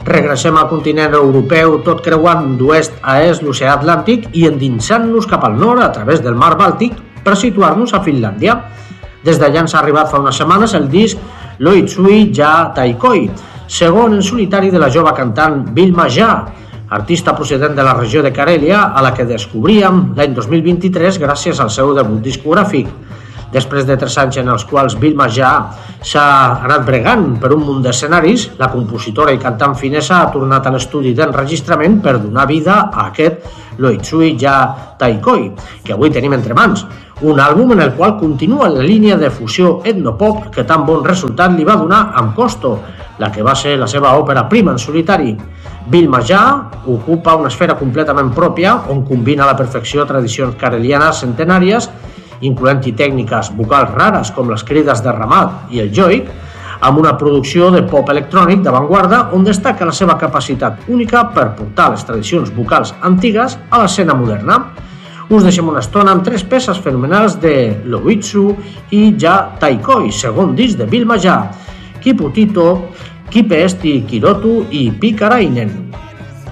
Regressem al continent europeu tot creuant d'oest a est l'oceà Atlàntic i endinsant-nos cap al nord a través del mar Bàltic per situar-nos a Finlàndia. Des d'allà ens ha arribat fa unes setmanes el disc Loitsui ja Taikoi, segon en solitari de la jove cantant Vilma Ja, artista procedent de la regió de Carèlia, a la que descobríem l'any 2023 gràcies al seu debut discogràfic. Després de 3 anys en els quals Vilma Ja s'ha anat bregant per un munt d'escenaris, la compositora i cantant finesa ha tornat a l'estudi d'enregistrament per donar vida a aquest Loitsui ja Taikoi, que avui tenim entre mans, un àlbum en el qual continua la línia de fusió etnopop que tan bon resultat li va donar amb Costo, la que va ser la seva òpera prima en solitari. Vilma Ja ocupa una esfera completament pròpia on combina a la perfecció tradicions carelianes centenàries, incloent-hi tècniques vocals rares com les crides de ramat i el joik, amb una producció de pop electrònic d'avantguarda on destaca la seva capacitat única per portar les tradicions vocals antigues a l'escena moderna. Us deixem una estona amb 3 peces fenomenals de Loitsui ja Taikoi, segon disc de Vilma Ja, Kiputito, Kipeesti Kirotu i Pikarainen.